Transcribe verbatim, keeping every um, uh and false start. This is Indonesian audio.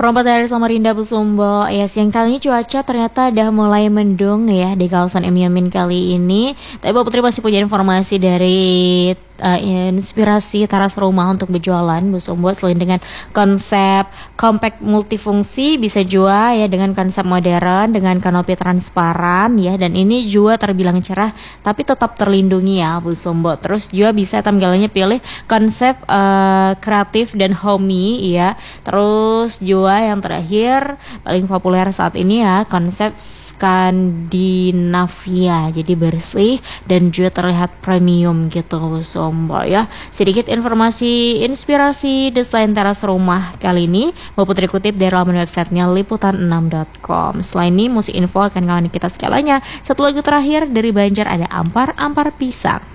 Perompak dari Samarinda Busumbo. Ya, siang kali ini cuaca ternyata udah mulai mendung ya di kawasan Emyamin kali ini. Tapi Mbak Putri masih punya informasi dari uh, inspirasi teras rumah untuk berjualan Busumbo. Selain dengan konsep compact multifungsi, bisa juga ya dengan konsep modern dengan kanopi transparan ya, dan ini juga terbilang cerah tapi tetap terlindungi ya Busumbo. Terus juga bisa tampilannya pilih konsep uh, kreatif dan homey ya. Terus juga yang terakhir paling populer saat ini ya konsep Skandinavia, jadi bersih dan juga terlihat premium gitu Busumbo ya. Sedikit informasi inspirasi desain teras rumah kali ini Mbak Putri kutip dari laman websitenya liputan enam dot com. Selain ini musik info akan kawan kita segalanya. Satu lagu terakhir dari Banjar ada Ampar Ampar Pisang.